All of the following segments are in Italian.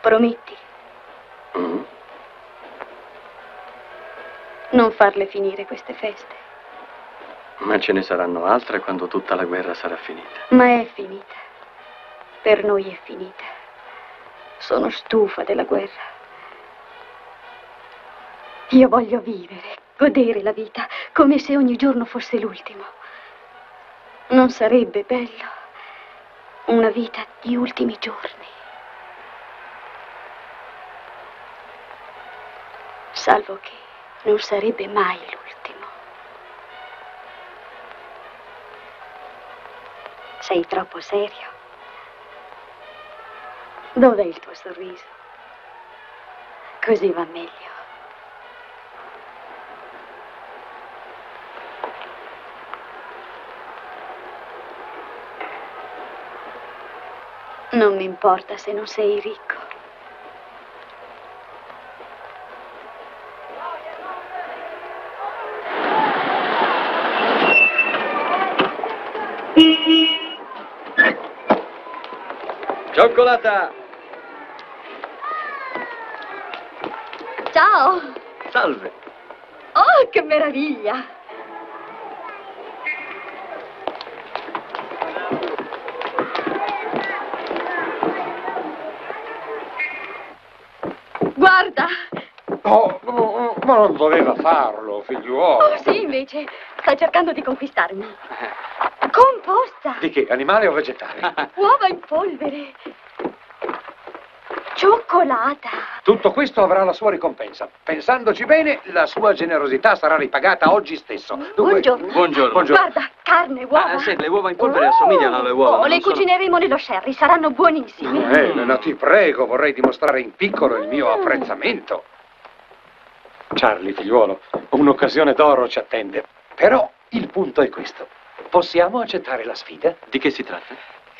Prometti? Non farle finire queste feste. Ma ce ne saranno altre quando tutta la guerra sarà finita. Ma è finita. Per noi è finita. Sono stufa della guerra. Io voglio vivere, godere la vita, come se ogni giorno fosse l'ultimo. Non sarebbe bello una vita di ultimi giorni? Salvo che non sarebbe mai l'ultimo. Sei troppo serio. Dov'è il tuo sorriso? Così va meglio. Non mi importa se non sei ricco. Cioccolata! Ciao! Salve! Oh, che meraviglia! Guarda! Oh, ma non doveva farlo, figliuolo. Oh, sì, invece. Sta cercando di conquistarmi. Composta! Di che? Animale o vegetale? Uova in polvere. Cioccolata. Tutto questo avrà la sua ricompensa. Pensandoci bene, la sua generosità sarà ripagata oggi stesso. Dunque... Buongiorno. Buongiorno. Guarda, carne, uova. Sì, le uova in polvere assomigliano alle uova. Oh, ma le non sono- cucineremo nello sherry, saranno buonissimi. Elena, ti prego, vorrei dimostrare in piccolo il mio apprezzamento. Charlie, figliuolo, un'occasione d'oro ci attende. Però il punto è questo. Possiamo accettare la sfida? Di che si tratta?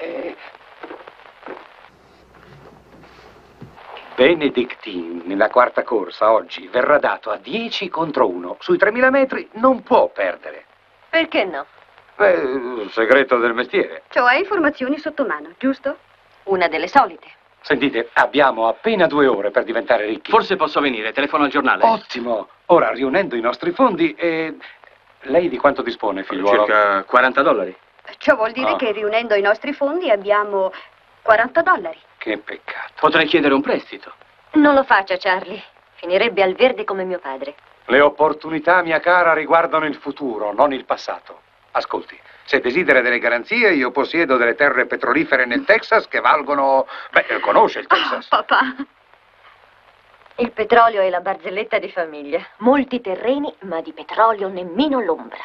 Benedictine, nella quarta corsa, oggi, verrà dato a 10 contro 1. Sui 3000 metri non può perdere. Perché no? Segreto del mestiere. Cioè informazioni sotto mano, giusto? Una delle solite. Sentite, abbiamo appena 2 ore per diventare ricchi. Forse posso venire, telefono al giornale. Ottimo! Ora, riunendo i nostri fondi, lei di quanto dispone, figliuolo? Circa $40. Ciò vuol dire che riunendo i nostri fondi abbiamo $40. Che peccato. Potrei chiedere un prestito. Non lo faccia, Charlie. Finirebbe al verde come mio padre. Le opportunità, mia cara, riguardano il futuro, non il passato. Ascolti, se desidera delle garanzie, io possiedo delle terre petrolifere nel Texas che valgono... Beh, conosce il Texas. Papà. Il petrolio è la barzelletta di famiglia. Molti terreni, ma di petrolio nemmeno l'ombra.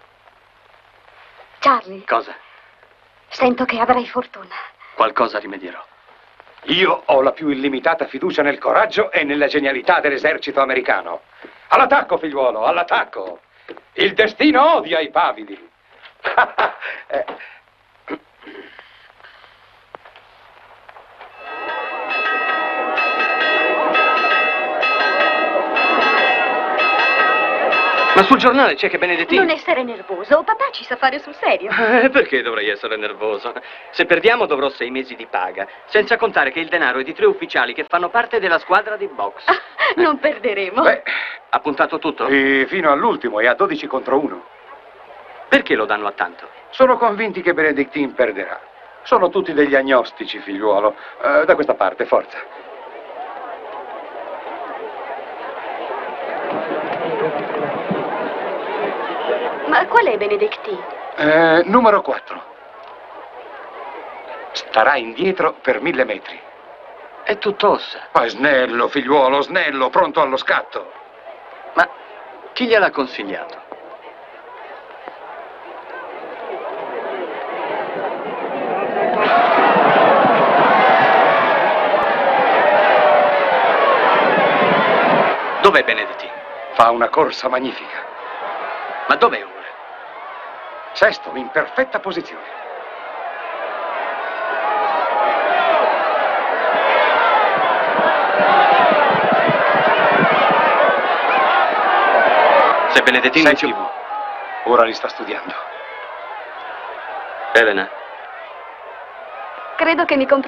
Charlie, Cosa? sento che avrai fortuna. Qualcosa rimedierò. Io ho la più illimitata fiducia nel coraggio e nella genialità dell'esercito americano. All'attacco, figliuolo, all'attacco! Il destino odia i pavidi. Ma sul giornale c'è che Benedettini... Non essere nervoso, papà ci sa fare sul serio. Perché dovrei essere nervoso? Se perdiamo dovrò 6 mesi di paga, senza contare che il denaro è di 3 ufficiali che fanno parte della squadra di box. Non perderemo. Beh, Ha puntato tutto? e fino all'ultimo è a 12 contro 1. Perché lo danno a tanto? Sono convinti che Benedictine perderà. Sono tutti degli agnostici, figliuolo. Da questa parte, forza. Ma qual è Benedictine? Numero 4. Starà indietro per 1000 metri. È tutto ossa. Ma snello, figliuolo, snello, pronto allo scatto. Ma chi gliel'ha consigliato? Dov'è Benedettini? Fa una corsa magnifica. Ma dov'è ora? Sesto, in perfetta posizione. Se Benedettini... Settimo. Ora li sta studiando. Elena. Credo che mi comprerà